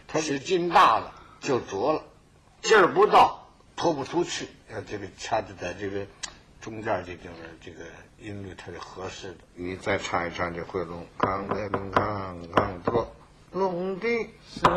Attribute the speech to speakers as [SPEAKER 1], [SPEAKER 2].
[SPEAKER 1] 它是劲大了就着了，劲儿不到拖不出去。这个掐的在这个中间这地方，这个音律它是合适的。你再唱一唱这回龙，康来龙康康多龙的。